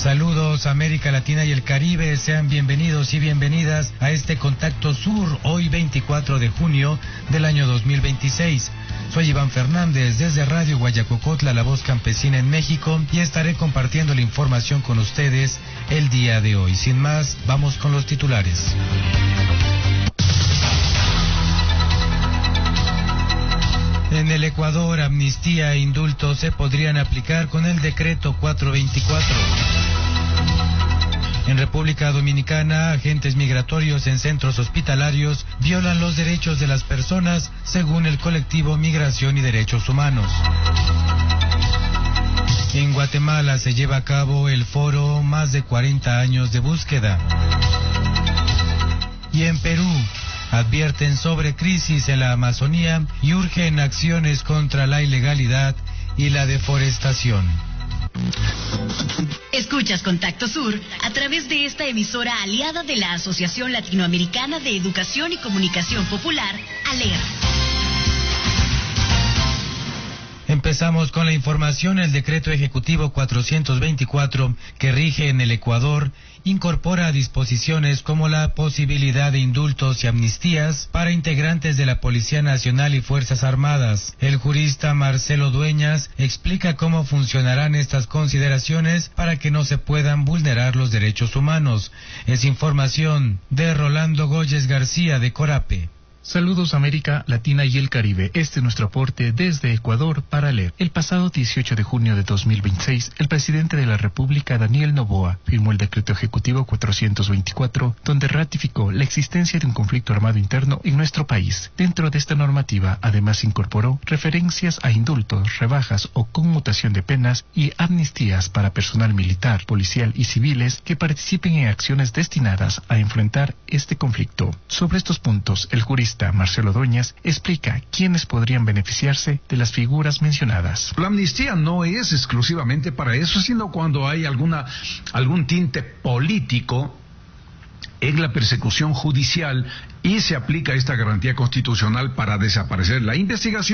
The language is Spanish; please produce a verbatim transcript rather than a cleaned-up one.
Saludos América Latina y el Caribe, sean bienvenidos y bienvenidas a este Contacto Sur, hoy veinticuatro de junio del año dos mil veintiséis. Soy Iván Fernández desde Radio Guayacocotla, la voz campesina en México, y estaré compartiendo la información con ustedes el día de hoy. Sin más, vamos con los titulares. En el Ecuador, amnistía e indultos se podrían aplicar con el decreto cuatrocientos veinticuatro. En República Dominicana, agentes migratorios en centros hospitalarios violan los derechos de las personas según el colectivo Migración y Derechos Humanos. En Guatemala se lleva a cabo el foro Más de cuarenta años de búsqueda. Y en Perú, advierten sobre crisis en la Amazonía y urgen acciones contra la ilegalidad y la deforestación. Escuchas Contacto Sur a través de esta emisora aliada de la Asociación Latinoamericana de Educación y Comunicación Popular, ALER. Empezamos con la información. El decreto ejecutivo cuatrocientos veinticuatro que rige en el Ecuador incorpora disposiciones como la posibilidad de indultos y amnistías para integrantes de la Policía Nacional y Fuerzas Armadas. El jurista Marcelo Dueñas explica cómo funcionarán estas consideraciones para que no se puedan vulnerar los derechos humanos. Es información de Rolando Goyes García de Corape. Saludos América Latina y el Caribe. Este es nuestro aporte desde Ecuador para ALER. El pasado dieciocho de junio de dos mil veintiséis, el presidente de la República, Daniel Noboa, firmó el decreto ejecutivo cuatrocientos veinticuatro, donde ratificó la existencia de un conflicto armado interno en nuestro país. Dentro de esta normativa, además incorporó referencias a indultos, rebajas o conmutación de penas y amnistías para personal militar, policial y civiles que participen en acciones destinadas a enfrentar este conflicto. Sobre estos puntos, el jurista Marcelo Dueñas explica quiénes podrían beneficiarse de las figuras mencionadas. La amnistía no es exclusivamente para eso, sino cuando hay alguna algún tinte político en la persecución judicial y se aplica esta garantía constitucional para desaparecer la investigación